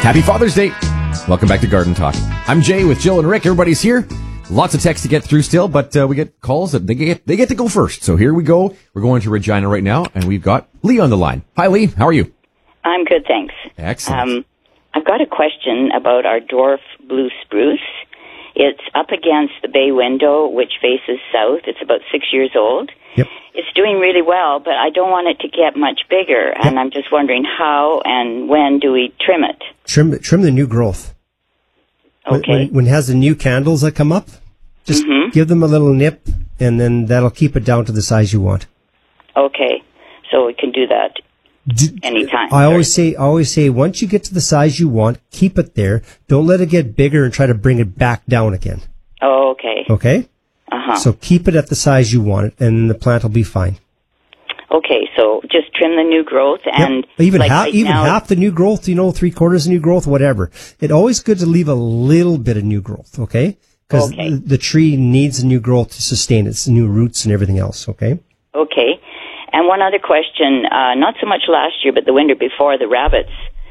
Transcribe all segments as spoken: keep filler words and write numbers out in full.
Happy Father's Day. Welcome back to Garden Talk. I'm Jay with Jill and Rick. Everybody's here. Lots of texts to get through still, but uh, we get calls that they get they get to go first. So here we go. We're going to Regina right now, and we've got Lee on the line. Hi, Lee. How are you? I'm good, thanks. Excellent. Um, I've got a question about our dwarf blue spruce. It's up against the bay window, which faces south. It's about six years old. Yep. It's doing really well, but I don't want it to get much bigger, and Yep. I'm just wondering how and when do we trim it? Trim trim the new growth. When- Okay. When, when it has the new candles that come up, just Mhm. give them a little nip, and then that'll keep it down to the size you want. Okay. So we can do that D- anytime. I always say, I always say, once you get to the size you want, keep it there. Don't let it get bigger and try to bring it back down again. Oh, okay. Okay? Uh-huh. So keep it at the size you want it, and the plant will be fine. Okay, so just trim the new growth and Yep. Even like half, right even now, half the new growth, you know, three quarters of new growth, whatever. It's always good to leave a little bit of new growth, okay? Because Okay. the, the tree needs new growth to sustain its new roots and everything else, okay? Okay. And one other question, uh, not so much last year, but the winter before, the rabbits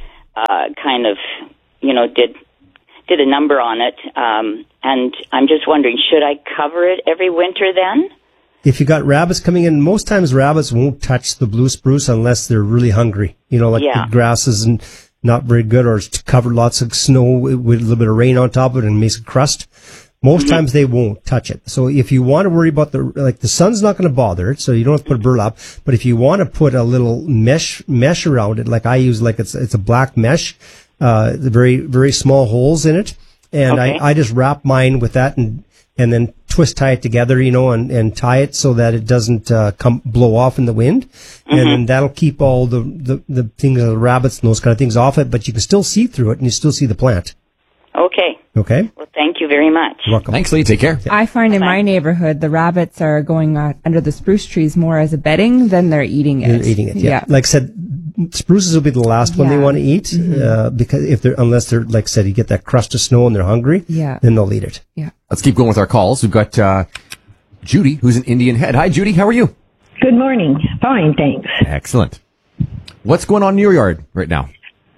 uh, kind of, you know, did did a number on it. Um, and I'm just wondering, should I cover it every winter then? If you got rabbits coming in, most times rabbits won't touch the blue spruce unless they're really hungry. You know, like Yeah. the grass isn't not very good, or it's covered lots of snow with with a little bit of rain on top of it and makes a crust. Most times they won't touch it. So if you want to worry about the, like the sun's not going to bother it, so you don't have to put burlap. But if you want to put a little mesh, mesh around it, like I use, like it's, it's a black mesh, uh, the very, very small holes in it. And Okay. I, I just wrap mine with that and, and then twist tie it together, you know, and, and tie it so that it doesn't, uh, come, blow off in the wind. And then that'll keep all the, the, the things, the rabbits and those kind of things off it, but you can still see through it and you still see the plant. Okay. Okay? Well, thank you very much. You're welcome. Thanks, Lee. Take care. I find in my neighborhood the rabbits are going uh, under the spruce trees more as a bedding than they're eating it. They're eating it, yeah. Like I said, spruces will be the last one they Yeah. want to eat, uh, because if they're, unless they're, like I said, you get that crust of snow and they're hungry, Yeah. then they'll eat it. Yeah. Let's keep going with our calls. We've got uh, Judy, who's an Indian Head. Hi, Judy. How are you? Good morning. Fine, thanks. Excellent. What's going on in your yard right now?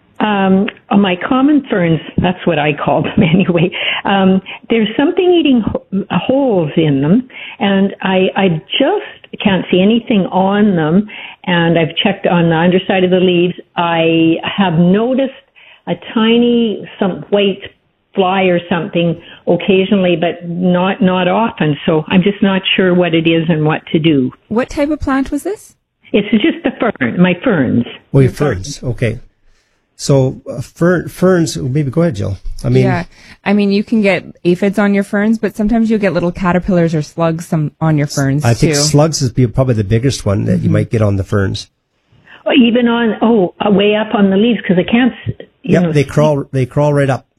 Um, on my common ferns, that's what I call them anyway, um, there's something eating ho- holes in them, and I, I just can't see anything on them, and I've checked on the underside of the leaves. I have noticed a tiny, some white fly or something occasionally, but not, not often, so I'm just not sure what it is and what to do. What type of plant was this? It's just the fern, my ferns. Well, your ferns. Okay. So, uh, fern, ferns, maybe go ahead, Jill. I mean, yeah. I mean, you can get aphids on your ferns, but sometimes you'll get little caterpillars or slugs some on your ferns I think too. slugs is be probably the biggest one that you might get on the ferns. Or even on, oh, uh, way up on the leaves, because I can't, s- you Yep, know. they see- crawl, they crawl right up.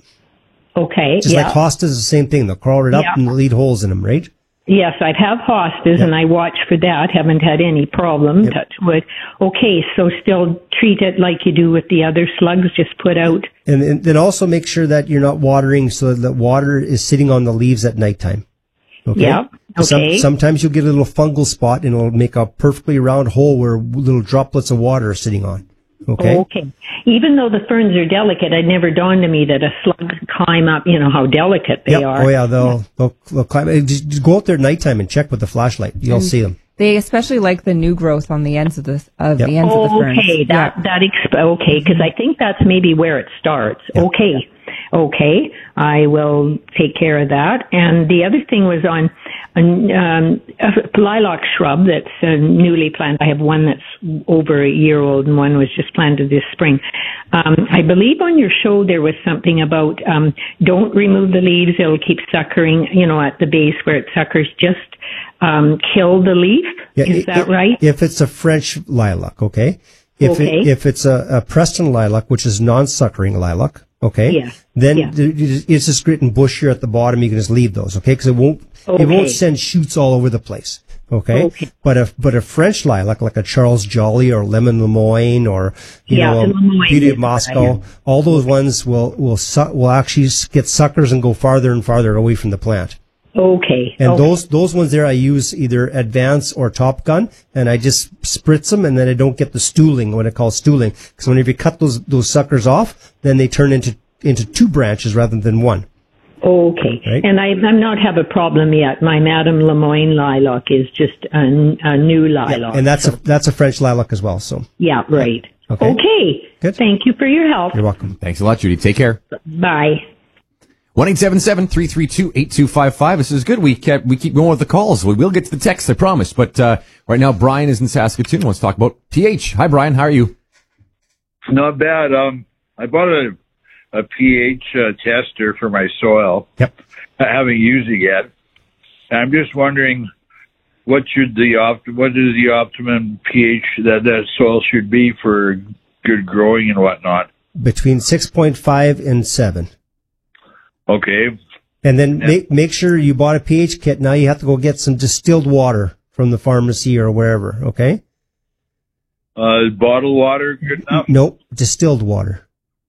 Okay, Just yeah. like hostas is the same thing. They'll crawl right up Yeah. and they'll eat holes in them, right? Yes, I have hostas, Yep. and I watch for that. Haven't had any problem, Yep. touch wood. Okay, so still treat it like you do with the other slugs, just put out. And, and then also make sure that you're not watering so that water is sitting on the leaves at nighttime. Okay. Yeah, Some, okay. sometimes you'll get a little fungal spot and it'll make a perfectly round hole where little droplets of water are sitting on. Okay. Okay. Even though the ferns are delicate, it never dawned on me that a slug could climb up, you know, how delicate they Yep. are. Oh yeah, they'll, they'll, they'll climb. eh, Just, just go out there at nighttime and check with the flashlight. You'll see them. They especially like the new growth on the ends of the of Yep. the ends of the ferns. Okay, that Yeah. that exp- okay, because I think that's maybe where it starts. Yeah. Okay, okay, I will take care of that. And the other thing was on an, um, a lilac shrub that's uh, newly planted. I have one that's over a year old, and one was just planted this spring. Um, I believe on your show there was something about um, don't remove the leaves; it'll keep suckering. You know, at the base where it suckers, just um, kill the leaf. Yeah, Is i- that i- right? If it's a French lilac, okay. If Okay. it, if it's a, a Preston lilac, which is non-suckering lilac, okay. Yeah. Then Yeah. th- you just- it's just grit and bushier at the bottom. You can just leave those, okay? Because it won't it Okay. won't send shoots all over the place, okay. Okay. But if but a French lilac, like a Charles Jolly or Lemon Lemoyne or you Yeah, know the Lemoyne Beauty is of what I Moscow, have. all those ones will will su- will actually s- get suckers and go farther and farther away from the plant. Okay. And okay. those those ones there, I use either Advance or Top Gun, and I just spritz them, and then I don't get the stooling, what I call stooling, because whenever you cut those those suckers off, then they turn into into two branches rather than one. Okay. Right. And I, I'm not have a problem yet. My Madame Lemoyne lilac is just a, a new lilac. And that's so. a that's a French lilac as well. So Yeah, right. Okay. Okay. Good. Thank you for your help. You're welcome. Thanks a lot, Judy. Take care. Bye. one eight seven seven, three three two, eight two five five. This is good. We kept, we keep going with the calls. We will get to the text, I promise. But uh, right now, Brian is in Saskatoon. Wants to talk about pH. Hi, Brian. How are you? Not bad. Um, I bought a a pH uh, tester for my soil. Yep. I haven't used it yet. I'm just wondering what should the opt what is the optimum pH that that soil should be for good growing and whatnot. Between six point five and seven. Okay. And then Yeah. make make sure you bought a pH kit. Now you have to go get some distilled water from the pharmacy or wherever. Okay. Uh, bottled water good enough? Nope, distilled water.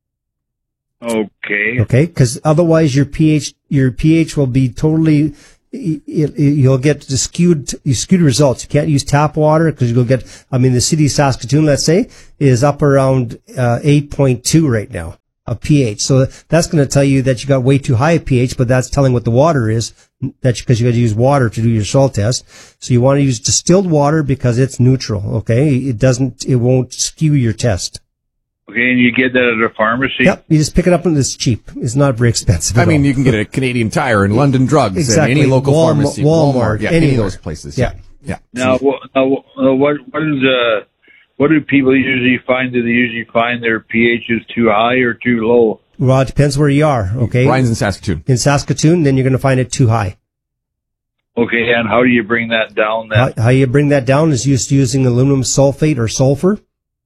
Okay. Okay, because otherwise your pH your pH will be totally. It, it, you'll get the skewed you skewed results. You can't use tap water because you'll get. I mean, the city of Saskatoon, let's say, is up around uh, eight point two right now of pH. So that's going to tell you that you got way too high a pH, but that's telling what the water is. That's because you got to use water to do your soil test. So you want to use distilled water because it's neutral. Okay, it doesn't. It won't skew your test. Okay, and you get that at a pharmacy? Yep, you just pick it up and it's cheap. It's not very expensive at I mean, all. you can get it at Canadian Tire and London Drugs Exactly. and any local Walmart- pharmacy. Walmart, yeah, any of anywhere. those places. Yeah. Yeah. Now, wha- now uh, what what is uh what do people usually find? Do they usually find their pH is too high or too low? Well, it depends where you are. Okay, Brian's in Saskatoon. in Saskatoon, then you're going to find it too high. Okay, and how do you bring that down then? How, how you bring that down is just using aluminum sulfate or sulfur.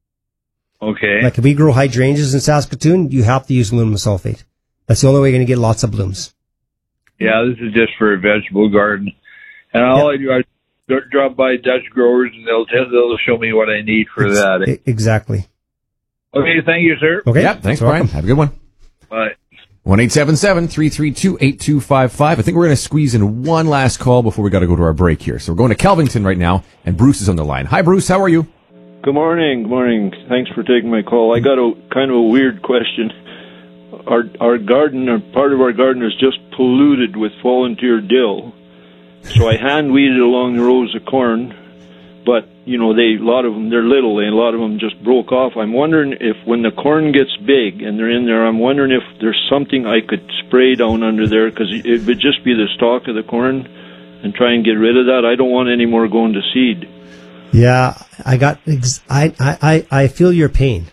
Okay. Like if we grow hydrangeas in Saskatoon, you have to use aluminum sulfate. That's the only way you're going to get lots of blooms. Yeah, this is just for a vegetable garden. And all I do, I d- drop by Dutch Growers, and they'll tell, they'll show me what I need for Ex- that. e- Exactly. Okay, thank you, sir. Okay. Yeah, thanks, You're Brian. welcome. Have a good one. Bye. one eight seven seven, three three two, eight two five five. I think we're going to squeeze in one last call before we got to go to our break here. So we're going to Kelvington right now, and Bruce is on the line. Hi, Bruce. How are you? Good morning. Good morning. Thanks for taking my call. I got a kind of a weird question. Our our garden, or part of our garden, is just polluted with volunteer dill. So I hand weeded along the rows of corn, but you know they a lot of them they're little, and a lot of them just broke off. I'm wondering if when the corn gets big and they're in there, I'm wondering if there's something I could spray down under there, because it would just be the stalk of the corn, and try and get rid of that. I don't want any more going to seed. Yeah, I got. Ex- I I I feel your pain.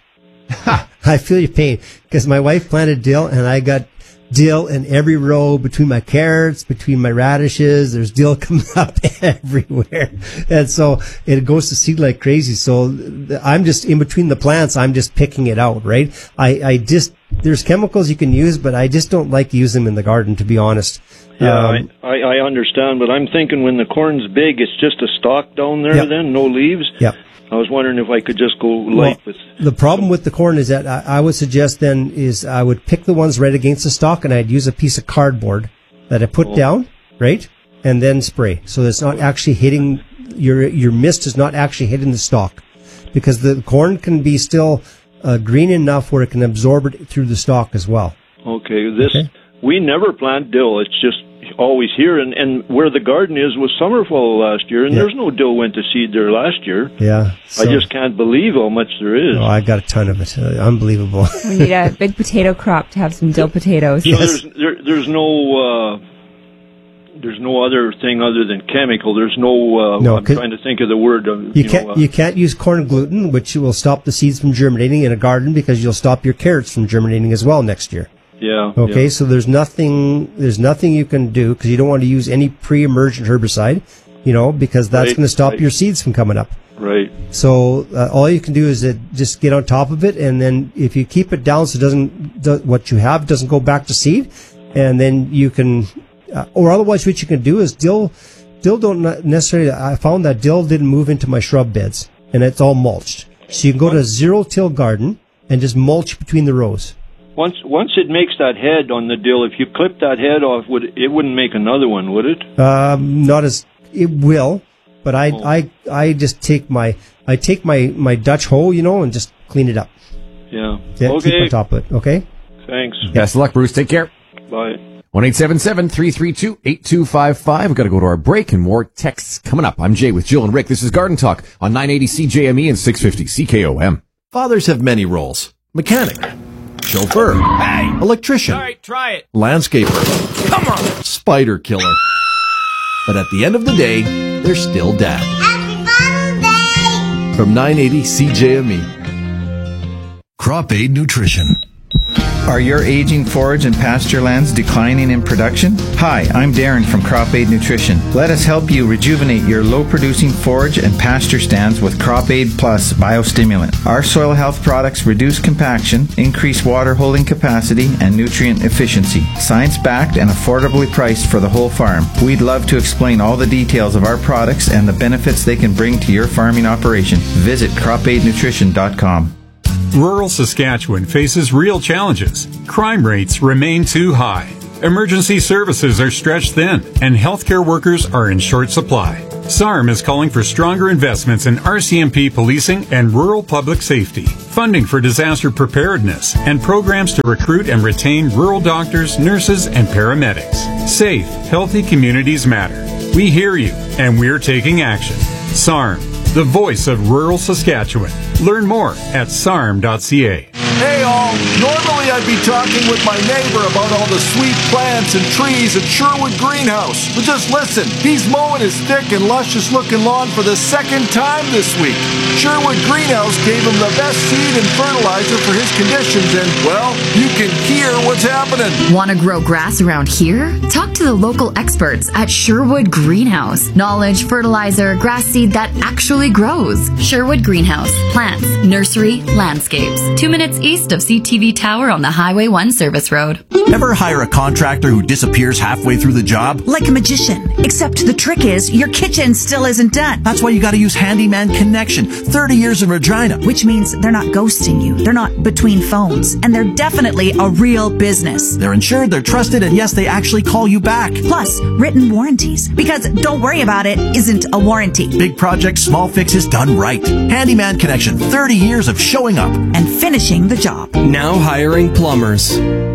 I feel your pain because my wife planted dill, and I got dill in every row between my carrots, between my radishes. There's dill coming up everywhere, and so it goes to seed like crazy. So I'm just in between the plants. I'm just picking it out, right? I I just there's chemicals you can use, but I just don't like to use them in the garden, to be honest. Yeah, Um, I, I, I understand, but I'm thinking when the corn's big, it's just a stalk down there Yep. then, no leaves. Yep. I was wondering if I could just go light Well, with... the problem with the corn is that I, I would suggest then is I would pick the ones right against the stalk, and I'd use a piece of cardboard that I put Oh. down, right, and then spray. So it's not actually hitting your your mist is not actually hitting the stalk, because the corn can be still uh, green enough where it can absorb it through the stalk as well. Okay, this... Okay. We never plant dill. It's just always here. And, and where the garden is was Summerfall last year, and Yeah. there's no dill went to seed there last year. Yeah, I just can't believe how much there is. Oh, I got a ton of it. Uh, unbelievable. We need a big potato crop to have some dill potatoes. So Yes. there's there, there's no uh, there's no other thing other than chemical. There's no. Uh, No, I'm could- trying to think of the word. Uh, You you can't know, uh, you can't use corn gluten, which will stop the seeds from germinating in a garden, because you'll stop your carrots from germinating as well next year. yeah. Okay, yeah. so there's nothing there's nothing you can do, because you don't want to use any pre-emergent herbicide, you know, because that's Right, going to stop right. your seeds from coming up. Right. So uh, all you can do is uh, just get on top of it, and then if you keep it down so it doesn't do, what you have doesn't go back to seed, and then you can, uh, or otherwise what you can do is dill. Dill don't not necessarily. I found that dill didn't move into my shrub beds, and it's all mulched. So you can go to a zero-till garden and just mulch between the rows. Once once it makes that head on the dill, if you clip that head off, would it wouldn't make another one, would it? Um, not as it will, but I Oh. I I just take my I take my, my Dutch hoe, you know, and just clean it up. Yeah. Yeah, keep Okay. on top of it. Okay. Thanks. Best of luck, Bruce. Take care. Bye. one eight seven seven, three three two, eight two five five. We've got to go to our break and more texts coming up. I'm Jay with Jill and Rick. This is Garden Talk on nine eighty C J M E and six fifty C K O M. Fathers have many roles. Mechanic, chauffeur, Hey! electrician, All right, try it. landscaper, Come on. spider killer. But at the end of the day, they're still dad. Happy Father's Day! From nine eighty C J M E. Crop Aid Nutrition. Are your aging forage and pasture lands declining in production? Hi, I'm Darren from Crop Aid Nutrition. Let us help you rejuvenate your low-producing forage and pasture stands with Crop Aid Plus Biostimulant. Our soil health products reduce compaction, increase water holding capacity, and nutrient efficiency. Science-backed and affordably priced for the whole farm. We'd love to explain all the details of our products and the benefits they can bring to your farming operation. Visit crop aid nutrition dot com. Rural Saskatchewan faces real challenges. Crime rates remain too high. Emergency services are stretched thin, and healthcare workers are in short supply. S A R M is calling for stronger investments in R C M P policing and rural public safety, funding for disaster preparedness, and programs to recruit and retain rural doctors, nurses, and paramedics. Safe, healthy communities matter. We hear you, and we're taking action. S A R M, the voice of rural Saskatchewan. Learn more at S A R M dot C A. Hey all, normally I'd be talking with my neighbor about all the sweet plants and trees at Sherwood Greenhouse. But just listen, he's mowing his thick and luscious looking lawn for the second time this week. Sherwood Greenhouse gave him the best seed and fertilizer for his conditions and, well, you can hear what's happening. Want to grow grass around here? Talk to the local experts at Sherwood Greenhouse. Knowledge, fertilizer, grass seed that actually grows. Sherwood Greenhouse. Plants, nursery, landscapes. Two minutes east of C T V Tower on the Highway one Service Road. Ever hire a contractor who disappears halfway through the job? Like a magician. Except the trick is, your kitchen still isn't done. That's why you gotta use Handyman Connection. thirty years in Regina. Which means they're not ghosting you. They're not between phones. And they're definitely a real business. They're insured, they're trusted, and yes, they actually call you back. Plus, written warranties. Because don't worry about it isn't a warranty. Big projects, small fixes done right. Handyman Connection. thirty years of showing up. And finishing the job. Now hiring plumbers.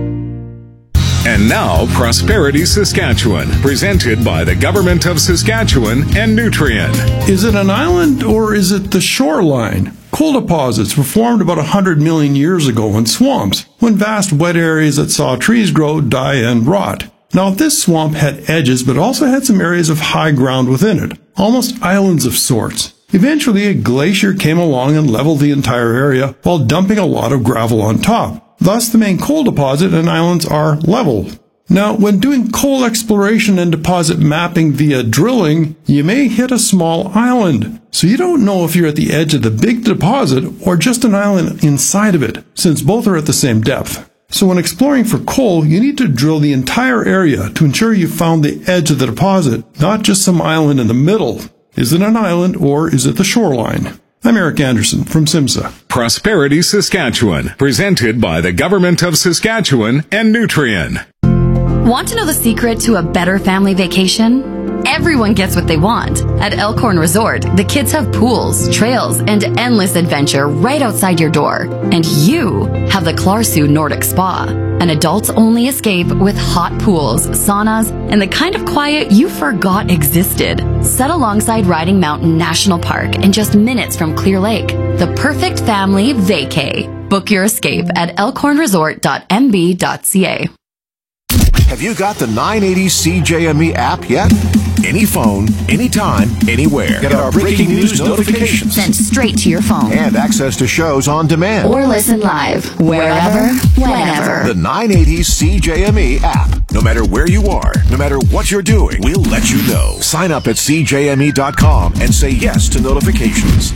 And now, Prosperity Saskatchewan, presented by the Government of Saskatchewan and Nutrien. Is it an island or is it the shoreline? Coal deposits were formed about one hundred million years ago in swamps, when vast wet areas that saw trees grow, die, and rot. Now, this swamp had edges, but also had some areas of high ground within it, almost islands of sorts. Eventually, a glacier came along and leveled the entire area while dumping a lot of gravel on top. Thus, the main coal deposit and islands are leveled. Now, when doing coal exploration and deposit mapping via drilling, you may hit a small island. So you don't know if you're at the edge of the big deposit or just an island inside of it, since both are at the same depth. So when exploring for coal, you need to drill the entire area to ensure you found the edge of the deposit, not just some island in the middle. Is it an island or is it the shoreline? I'm Eric Anderson from SIMSA. Prosperity Saskatchewan, presented by the Government of Saskatchewan and Nutrien. Want to know the secret to a better family vacation? Everyone gets what they want. At Elkhorn Resort, the kids have pools, trails, and endless adventure right outside your door. And you have the Klarsu Nordic Spa, an adults-only escape with hot pools, saunas, and the kind of quiet you forgot existed. Set alongside Riding Mountain National Park and just minutes from Clear Lake. The perfect family vacay. Book your escape at elkhorn resort dot m b dot c a. Have you got the nine eighty C J M E app yet? Any phone, anytime, anywhere. Get our breaking news notifications Sent straight to your phone. and access to shows on demand. Or listen live, wherever, whenever. The nine eighty C J M E app. No matter where you are, no matter what you're doing, we'll let you know. Sign up at c j m e dot com and say yes to notifications.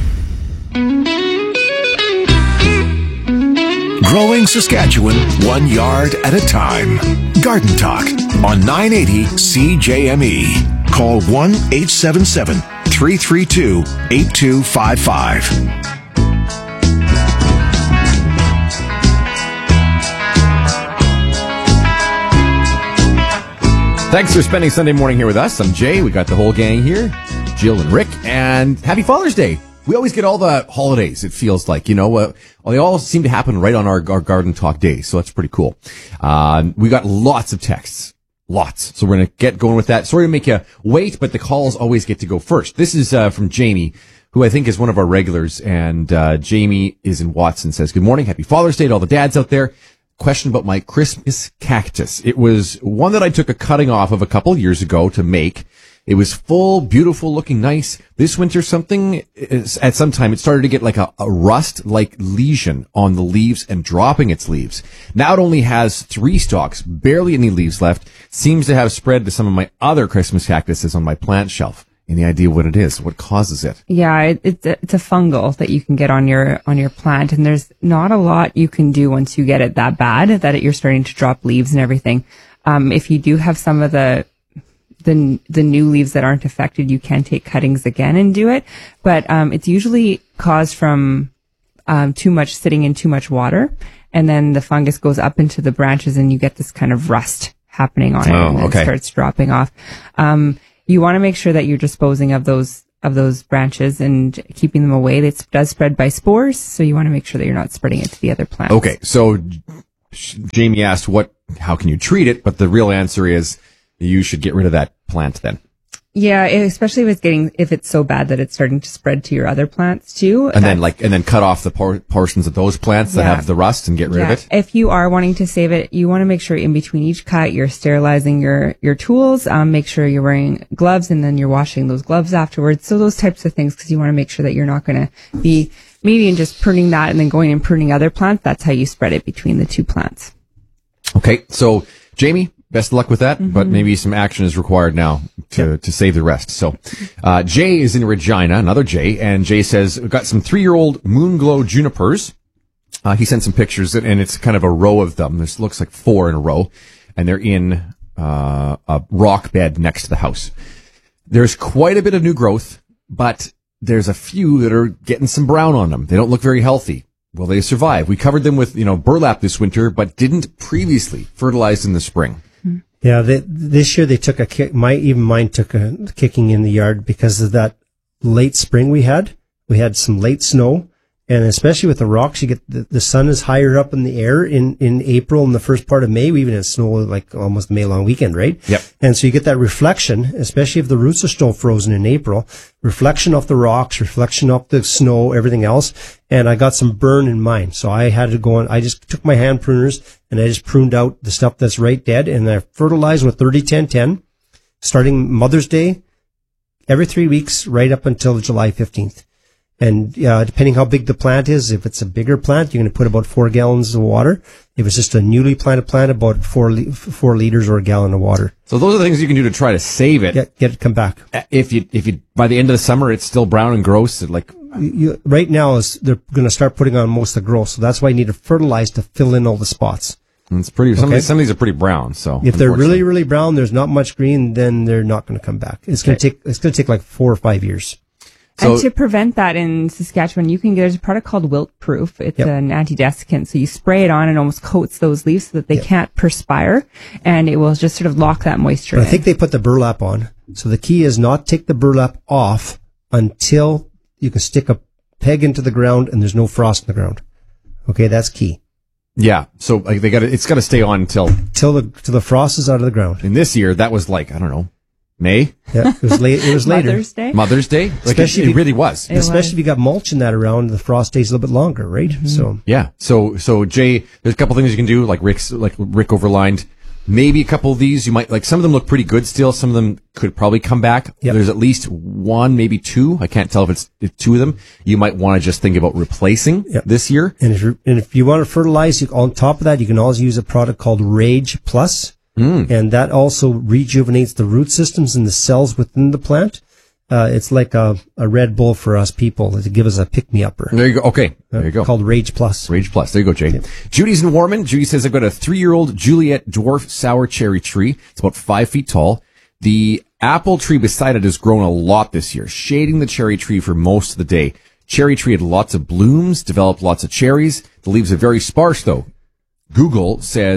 Growing Saskatchewan one yard at a time. Garden Talk on nine eighty C J M E. Call one eight seven seven, three three two, eight two five five. Thanks for spending Sunday morning here with us. I'm Jay. We got the whole gang here, Jill and Rick, and happy Father's Day. We always get all the holidays, it feels like, you know, uh, they all seem to happen right on our, our Garden Talk days, so that's pretty cool. Uh, we got lots of texts. Lots. So we're going to get going with that. Sorry to make you wait, but the calls always get to go first. This is uh, from Jamie, who I think is one of our regulars, and uh, Jamie is in Watson, says, good morning, happy Father's Day to all the dads out there. Question about my Christmas cactus. It was one that I took a cutting off of a couple years ago to make. It was full, beautiful, looking nice. This winter, something, at some time, it started to get like a, a rust-like lesion on the leaves and dropping its leaves. Now it only has three stalks, barely any leaves left. Seems to have spread to some of my other Christmas cactuses on my plant shelf. Any idea what it is? What causes it? Yeah, it, it's a, it's a fungal that you can get on your on your plant, and there's not a lot you can do once you get it that bad that it, you're starting to drop leaves and everything. Um, if you do have some of the the the new leaves that aren't affected, you can take cuttings again and do it, but um, it's usually caused from um, too much sitting in too much water, and then the fungus goes up into the branches, and you get this kind of rust happening on it, oh, and then okay. it starts dropping off. Um, You want to make sure that you're disposing of those of those branches and keeping them away. It does spread by spores, so you want to make sure that you're not spreading it to the other plants. Okay, so Jamie asked, "What? How can you treat it?" But the real answer is, you should get rid of that plant then. Yeah, especially if it's getting if it's so bad that it's starting to spread to your other plants too. And then like and then cut off the por- portions of those plants that Yeah. have the rust and get rid yeah. of it. If you are wanting to save it, you want to make sure in between each cut you're sterilizing your your tools. Um, make sure you're wearing gloves, and then you're washing those gloves afterwards. So those types of things, because you want to make sure that you're not going to be maybe in just pruning that and then going and pruning other plants. That's how you spread it between the two plants. Okay, so Jamie, best of luck with that, Mm-hmm. but maybe some action is required now to, to save the rest. So, uh, Jay is in Regina, another Jay, and Jay says, we've got some three-year-old Moonglow junipers. Uh, he sent some pictures, and it's kind of a row of them. This looks like four in a row, and they're in, uh, a rock bed next to the house. There's quite a bit of new growth, but there's a few that are getting some brown on them. They don't look very healthy. Will they survive? We covered them with, you know, burlap this winter, but didn't previously fertilize in the spring. Yeah, they, this year they took a kick. My even mine took a kicking in the yard because of that late spring we had. We had some late snow, and especially with the rocks, you get the, the sun is higher up in the air in in April and the first part of May. We even had snow like almost the May long weekend, right? Yep. And so you get that reflection, especially if the roots are still frozen in April. Reflection off the rocks, reflection off the snow, everything else. And I got some burn in mine, so I had to go on. I just took my hand pruners and I just pruned out the stuff that's right dead, and I fertilized with thirty ten ten, starting Mother's Day, every three weeks, right up until July fifteenth. And uh, depending how big the plant is, if it's a bigger plant, you're going to put about four gallons of water. If it's just a newly planted plant, about four li- four liters or a gallon of water. So those are the things you can do to try to save it. Get, get it come back. If you, if you, by the end of the summer, it's still brown and gross, like. You, right now, is they're going to start putting on most of the growth, so that's why you need to fertilize to fill in all the spots. It's pretty. Some, Okay. of these, some of these are pretty brown. So If they're really, really brown, there's not much green, then they're not going to come back. It's going to take. It's going to take like four or five years. And to prevent that in Saskatchewan, you can get there's a product called Wilt Proof. It's Yep. an anti-desiccant. So you spray it on and almost coats those leaves so that they can't perspire, and it will just sort of lock that moisture But in. I think they put the burlap on. So the key is not take the burlap off until you can stick a peg into the ground and there's no frost in the ground. Okay, that's key. Yeah. So like, they got it's got to stay on until till the till the frost is out of the ground. In this year, that was like I don't know, May. Yeah, it was late. It was later. Mother's Day. Mother's Day. Like Especially it, if it really was. It Especially was. if you got mulch in that around, the frost stays a little bit longer, right? So Yeah. So so Jay, there's a couple things you can do, like Rick's like Rick overlined. Maybe a couple of these you might like. Some of them look pretty good still. Some of them could probably come back. Yep. There's at least one, maybe two. I can't tell if it's if two of them. You might want to just think about replacing Yep. this year. And if, you're, and if you want to fertilize, you, on top of that, you can also use a product called Rage Plus, Mm. and that also rejuvenates the root systems and the cells within the plant. Uh, it's like a, a Red Bull for us people to give us a pick-me-upper. There you go. Okay. There you go. Called Rage Plus. Rage Plus. There you go, Jay. Judy's in Warman. Judy says, I've got a three-year-old Juliet dwarf sour cherry tree. It's about five feet tall. The apple tree beside it has grown a lot this year, shading the cherry tree for most of the day. Cherry tree had lots of blooms, developed lots of cherries. The leaves are very sparse, though. Google says,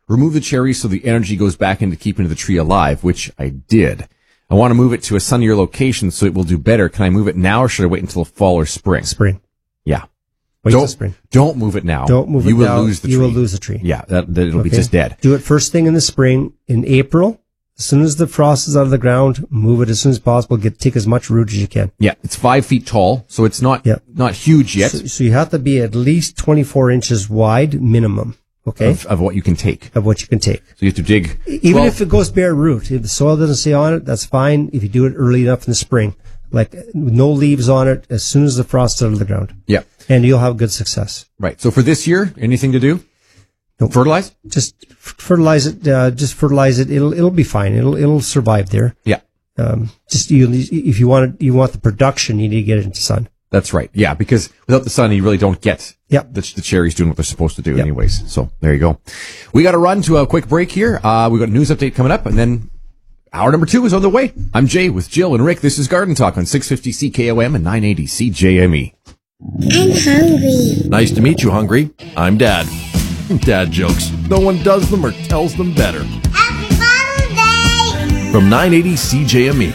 remove the cherries so the energy goes back into keeping the tree alive, which I did. I want to move it to a sunnier location so it will do better. Can I move it now or should I wait until fall or spring? Spring. Yeah. Wait don't, till spring. Don't move it now. Don't move it you will now. lose the you tree. will lose the tree. Yeah, that, that it'll Okay. be just dead. Do it first thing in the spring. In April, as soon as the frost is out of the ground, move it as soon as possible. Get take as much root as you can. Yeah, it's five feet tall, so it's not Yeah. not huge yet. So, so you have to be at least twenty-four inches wide minimum. Okay. Of, of what you can take. Of what you can take. So you have to dig. Even twelve if it goes bare root, if the soil doesn't stay on it, that's fine. If you do it early enough in the spring, like no leaves on it, as soon as the frost is out of the ground. Yeah. And you'll have good success. Right. So for this year, anything to do? Nope. Fertilize? Just f- fertilize it. Uh, just fertilize it. It'll it'll be fine. It'll it'll survive there. Yeah. Um, just you if you want it, you want the production, you need to get it into sun. That's right. Yeah, because without the sun, you really don't get Yep. the, the cherries doing what they're supposed to do Yep. anyways. So there you go. We got to run to a quick break here. Uh, we've got a news update coming up, and then hour number two is on the way. I'm Jay with Jill and Rick. This is Garden Talk on six fifty C K O M and nine eighty C J M E. I'm hungry. Nice to meet you, Hungry. I'm Dad. Dad jokes. No one does them or tells them better. Happy Father's Day. From nine eighty C J M E.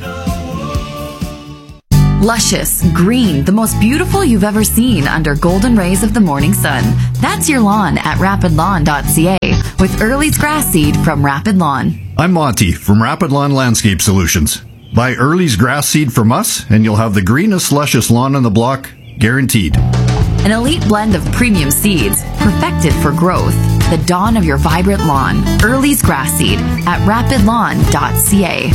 Luscious, green, the most beautiful you've ever seen under golden rays of the morning sun. That's your lawn at rapid lawn dot c a with Early's grass seed from Rapid Lawn. I'm Monty from Rapid Lawn Landscape Solutions. Buy Early's grass seed from us and you'll have the greenest, luscious lawn on the block, guaranteed. An elite blend of premium seeds, perfected for growth. The dawn of your vibrant lawn. Early's grass seed at rapid lawn dot c a.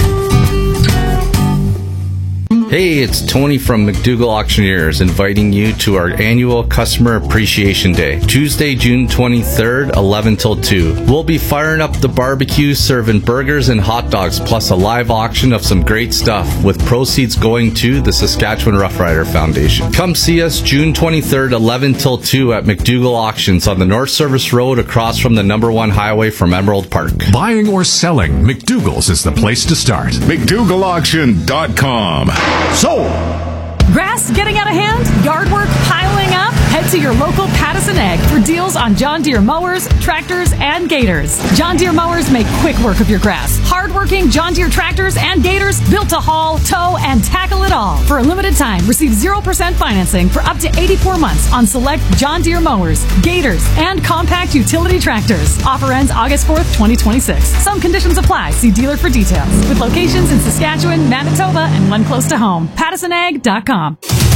Hey, it's Tony from McDougall Auctioneers inviting you to our annual Customer Appreciation Day, Tuesday, June twenty-third, eleven till two. We'll be firing up the barbecue, serving burgers and hot dogs, plus a live auction of some great stuff, with proceeds going to the Saskatchewan Rough Rider Foundation. Come see us June twenty-third, eleven till two at McDougall Auctions on the North Service Road across from the number one highway from Emerald Park. Buying or selling, McDougall's is the place to start. McDougall Auction dot com. So, grass getting out of hand? Yard work piling up? Head to your local Pattison Ag for deals on John Deere mowers, tractors, and gators. John Deere mowers make quick work of your grass. Hard-working John Deere tractors and gators built to haul, tow, and tackle it all. For a limited time, receive zero percent financing for up to eighty-four months on select John Deere mowers, gators, and compact utility tractors. Offer ends August fourth, twenty twenty-six. Some conditions apply. See dealer for details. With locations in Saskatchewan, Manitoba, and one close to home. Pattison Ag dot com.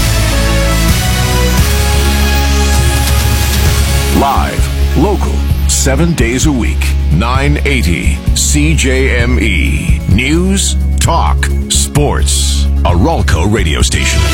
Live, local, seven days a week, nine eighty C J M E. News, talk, sports. A Ralco radio station.